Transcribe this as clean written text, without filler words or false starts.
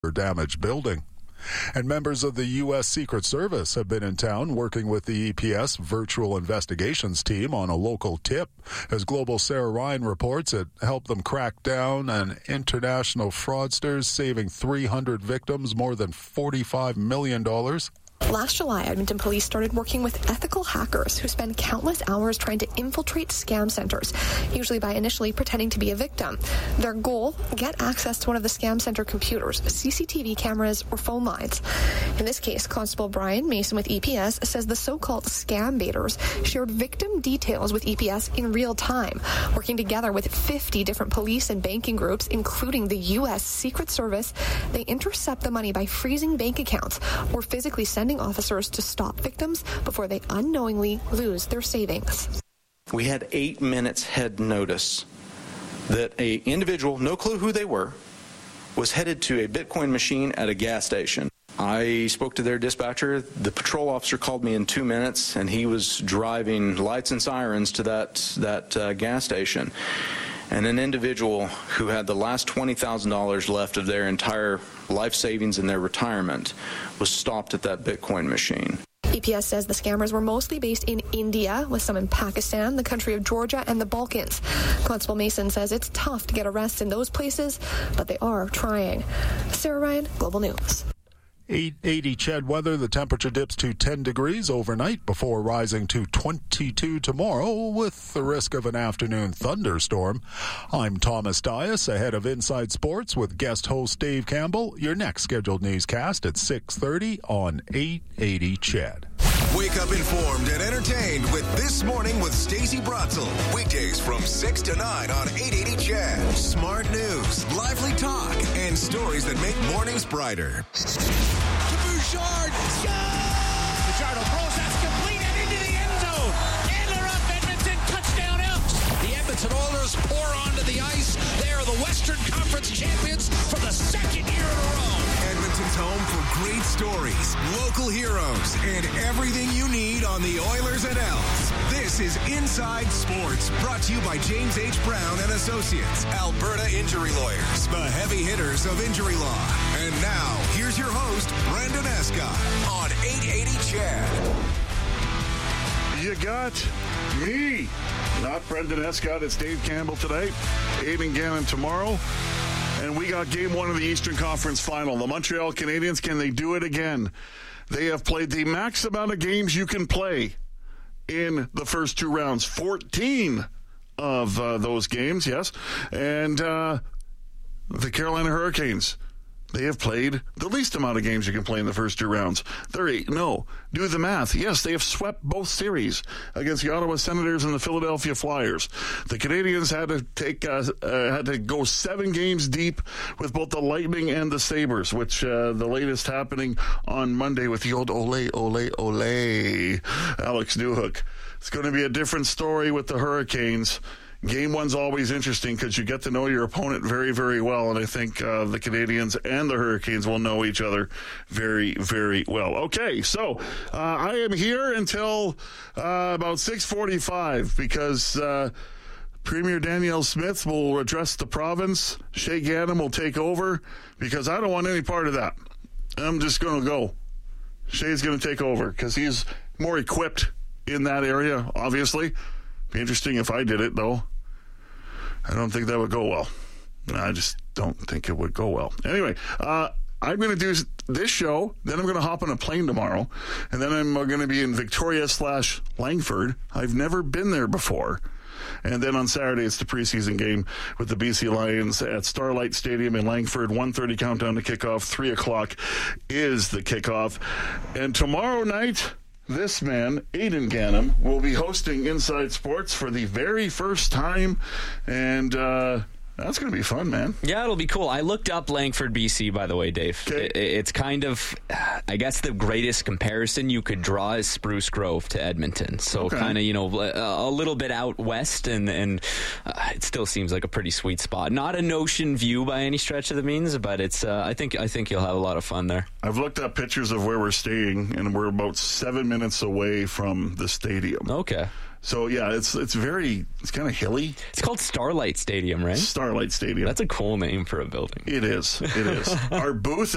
damaged building. And members of the U.S. Secret Service have been in town working with the EPS Virtual Investigations team on a local tip. As Global Sarah Ryan reports, it helped them crack down on international fraudsters, saving 300 victims more than $45 million. Last July, Edmonton police started working with ethical hackers who spend countless hours trying to infiltrate scam centers, usually by initially pretending to be a victim. Their goal, get access to one of the scam center computers, CCTV cameras, or phone lines. In this case, Constable Brian Mason with EPS says the so-called scam baiters shared victim details with EPS in real time, working together with 50 different police and banking groups, including the U.S. Secret Service. They intercept the money by freezing bank accounts or physically sending officers to stop victims before they unknowingly lose their savings. We had 8 minutes head notice that a individual, no clue who they were, was headed to a Bitcoin machine at a gas station. I spoke to their dispatcher. The patrol officer called me in 2 minutes, and he was driving lights and sirens to that gas station. And an individual who had the last $20,000 left of their entire life savings in their retirement was stopped at that Bitcoin machine. EPS says the scammers were mostly based in India, with some in Pakistan, the country of Georgia, and the Balkans. Constable Mason says it's tough to get arrests in those places, but they are trying. Sarah Ryan, Global News. 880 CHED weather. The temperature dips to 10 degrees overnight before rising to 22 tomorrow with the risk of an afternoon thunderstorm. I'm Thomas Dias, ahead of Inside Sports with guest host Dave Campbell. Your next scheduled newscast at 6:30 on 880 CHED. Wake up informed and entertained with This Morning with Stacey Bratzel. Weekdays from 6 to 9 on 880 CHED. Smart news, lively talk, and stories that make mornings brighter. To Bouchard. Bouchard will process complete and into the end zone. Adler up, Edmonton, touchdown Elks. The Edmonton Oilers pour onto the ice. They are the Western Conference champions for the second year in a row. Edmonton's home for great stories, local heroes, and everything you need on the Oilers and Elks. This is Inside Sports, brought to you by James H. Brown and Associates, Alberta Injury Lawyers, the heavy hitters of injury law. And now, here's your host, Brendan Escott, on 880 CHED. You got me, not Brendan Escott. It's Dave Campbell today, Aidan Gannon tomorrow. And we got game one of the Eastern Conference Final. The Montreal Canadiens, can they do it again? They have played the max amount of games you can play in the first two rounds. 14 of those games, yes. And the Carolina Hurricanes, they have played the least amount of games you can play in the first two rounds. They're 8-0. Do the math. Yes, they have swept both series against the Ottawa Senators and the Philadelphia Flyers. The Canadiens had to go 7 games deep with both the Lightning and the Sabres, which the latest happening on Monday with the old ole, Alex Newhook. It's going to be a different story with the Hurricanes. Game one's always interesting because you get to know your opponent very, very well, and I think the Canadiens and the Hurricanes will know each other very, very well. Okay, so I am here until about 6:45 because Premier Danielle Smith will address the province. Shay Gannon will take over because I don't want any part of that. I'm just going to go. Shay's going to take over because he's more equipped in that area, obviously. Be interesting if I did it, though. I don't think that would go well. I just don't think it would go well. Anyway, I'm going to do this show, then I'm going to hop on a plane tomorrow, and then I'm going to be in Victoria/Langford. I've never been there before. And then on Saturday, it's the preseason game with the BC Lions at Starlight Stadium in Langford. 1:30 countdown to kickoff. 3 o'clock is the kickoff. And tomorrow night, this man, Aidan Gannon, will be hosting Inside Sports for the very first time, and that's going to be fun, man. Yeah, it'll be cool. I looked up Langford, BC, by the way, Dave. Okay. It's kind of, I guess the greatest comparison you could draw is Spruce Grove to Edmonton. So kind of, a little bit out west, and it still seems like a pretty sweet spot. Not an ocean view by any stretch of the means, but it's. I think you'll have a lot of fun there. I've looked up pictures of where we're staying, and we're about 7 minutes away from the stadium. Okay. So, yeah, it's kind of hilly. It's called Starlight Stadium, right? Starlight Stadium. That's a cool name for a building. It is. Our booth